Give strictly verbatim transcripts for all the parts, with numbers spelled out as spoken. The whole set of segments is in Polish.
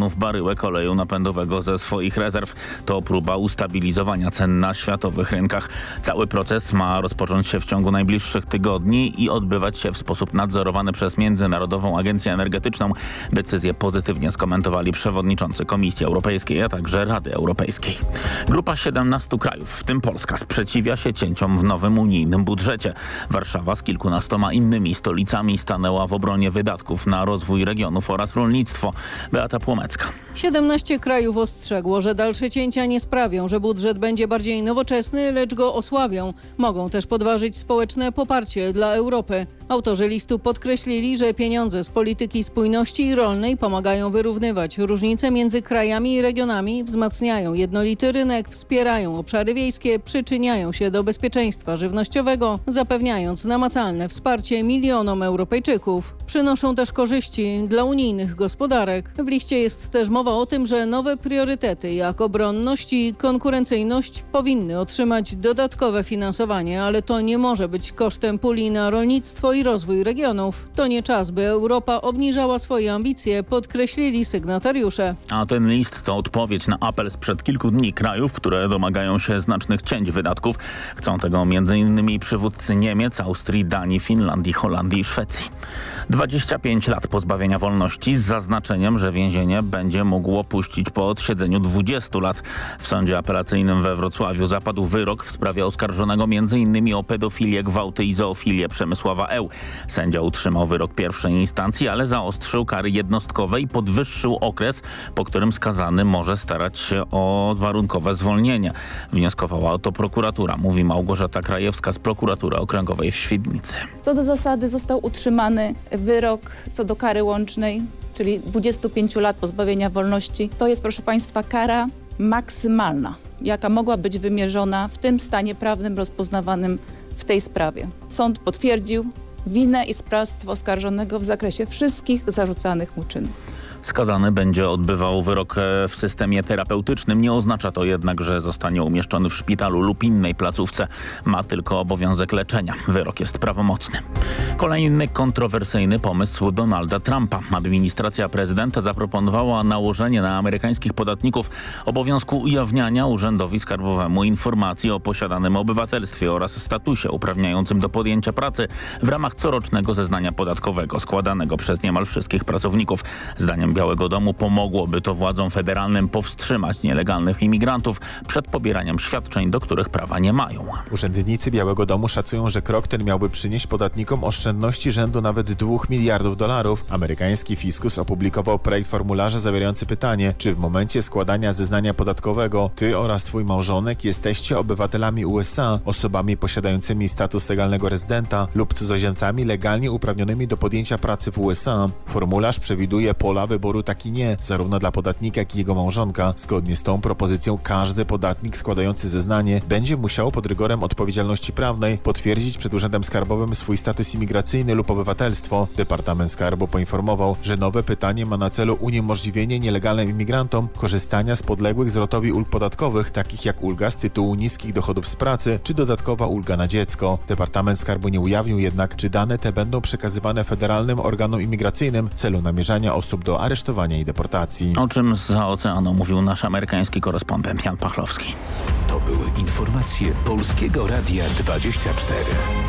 milionów baryłek oleju napędowego ze swoich rezerw. To próba ustabilizowania cen na światowych rynkach. Cały proces ma rozpocząć się w ciągu najbliższych tygodni i odbywać się w sposób nadzorowany przez Międzynarodową Agencję Energetyczną. Decyzję pozytywnie skomentowali przewodniczący Komisji Europejskiej, a także Rady Europejskiej. Grupa siedemnastu krajów, w tym Polska, sprzeciwia się cięciom w nowym unijnym budżecie. Warszawa z kilkunastoma innymi stolicami stanęła w obronie wydatków na rozwój regionów oraz rolnictwo. Beata Płomecka. siedemnaście krajów ostrzegło, że dalsze cięcia nie sprawią, że budżet będzie bardziej nowoczesny, lecz go osłabią. Mogą też podważyć społeczne poparcie dla Europy. Autorzy listu podkreślili, że pieniądze z polityki spójności rolnej pomagają wyrównywać różnice między krajami i regionami, wzmacniają jednolity rynek, wspierają obszary wiejskie, przyczyniają się do bezpieczeństwa żywnościowego, zapewniając namacalne wsparcie milionom Europejczyków. Przynoszą też korzyści dla unijnych gospodarek. W liście jest też mowa o tym, że nowe priorytety jak obronność i konkurencyjność powinny otrzymać dodatkowe finansowanie, ale to nie może być kosztem puli na rolnictwo i rozwój regionów. To nie czas, by Europa obniżała swoje ambicje, podkreślili sygnatariusze. A ten list to odpowiedź na apel sprzed kilku dni krajów, które domagają się znacznych cięć wydatków. Chcą tego m.in. przywódcy Niemiec, Austrii, Danii, Finlandii, Holandii i Szwecji. dwadzieścia pięć lat pozbawienia wolności z zaznaczeniem, że więzienie będzie mógł opuścić po odsiedzeniu dwudziestu lat. W sądzie apelacyjnym we Wrocławiu zapadł wyrok w sprawie oskarżonego m.in. o pedofilię, gwałty i zoofilię Przemysława Eł. Sędzia utrzymał wyrok pierwszej instancji, ale zaostrzył kary jednostkowe i podwyższył okres, po którym skazany może starać się o warunkowe zwolnienie. Wnioskowała o to prokuratura, mówi Małgorzata Krajewska z prokuratury okręgowej w Świdnicy. Co do zasady został utrzymany wyrok co do kary łącznej, czyli dwudziestu pięciu lat pozbawienia wolności. To jest, proszę Państwa, kara maksymalna, jaka mogła być wymierzona w tym stanie prawnym rozpoznawanym w tej sprawie. Sąd potwierdził winę i sprawstwo oskarżonego w zakresie wszystkich zarzucanych mu czynów. Skazany będzie odbywał wyrok w systemie terapeutycznym. Nie oznacza to jednak, że zostanie umieszczony w szpitalu lub innej placówce. Ma tylko obowiązek leczenia. Wyrok jest prawomocny. Kolejny kontrowersyjny pomysł Donalda Trumpa. Administracja prezydenta zaproponowała nałożenie na amerykańskich podatników obowiązku ujawniania urzędowi skarbowemu informacji o posiadanym obywatelstwie oraz statusie uprawniającym do podjęcia pracy w ramach corocznego zeznania podatkowego składanego przez niemal wszystkich pracowników. Zdaniem Białego Domu pomogłoby to władzom federalnym powstrzymać nielegalnych imigrantów przed pobieraniem świadczeń, do których prawa nie mają. Urzędnicy Białego Domu szacują, że krok ten miałby przynieść podatnikom oszczędności rzędu nawet dwóch miliardów dolarów. Amerykański fiskus opublikował projekt formularza zawierający pytanie, czy w momencie składania zeznania podatkowego ty oraz twój małżonek jesteście obywatelami U S A, osobami posiadającymi status legalnego rezydenta lub cudzoziemcami legalnie uprawnionymi do podjęcia pracy w U S A. Formularz przewiduje pola wyboru tak i nie, zarówno dla podatnika, jak i jego małżonka. Zgodnie z tą propozycją każdy podatnik składający zeznanie będzie musiał pod rygorem odpowiedzialności prawnej potwierdzić przed Urzędem Skarbowym swój status imigracyjny lub obywatelstwo. Departament Skarbu poinformował, że nowe pytanie ma na celu uniemożliwienie nielegalnym imigrantom korzystania z podległych zwrotowi ulg podatkowych, takich jak ulga z tytułu niskich dochodów z pracy czy dodatkowa ulga na dziecko. Departament Skarbu nie ujawnił jednak, czy dane te będą przekazywane federalnym organom imigracyjnym w celu namierzania osób do aresztowania i deportacji. O czym zza oceanu mówił nasz amerykański korespondent Jan Pachlowski. To były informacje Polskiego Radia dwadzieścia cztery.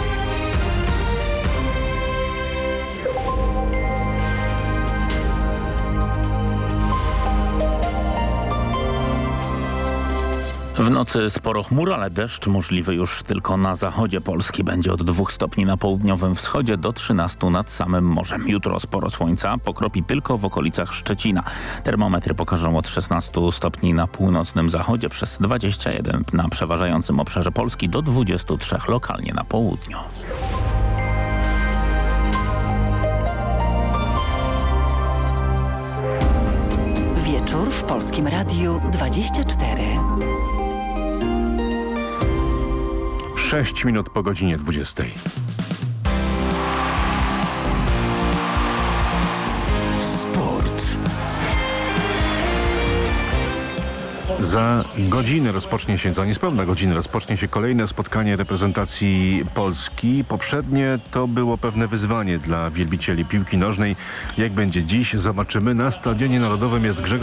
W nocy sporo chmur, ale deszcz możliwy już tylko na zachodzie Polski. Będzie od dwóch stopni na południowym wschodzie do trzynastu nad samym morzem. Jutro sporo słońca, pokropi tylko w okolicach Szczecina. Termometry pokażą od szesnastu stopni na północnym zachodzie, przez dwadzieścia jeden na przeważającym obszarze Polski, do dwudziestu trzech lokalnie na południu. Wieczór w Polskim Radiu dwadzieścia cztery. Sześć minut po godzinie dwudziestej. Sport. Za godzinę rozpocznie się, za niespełna godzinę rozpocznie się kolejne spotkanie reprezentacji Polski. Poprzednie to było pewne wyzwanie dla wielbicieli piłki nożnej. Jak będzie dziś, zobaczymy. Na Stadionie Narodowym jest Grzegorz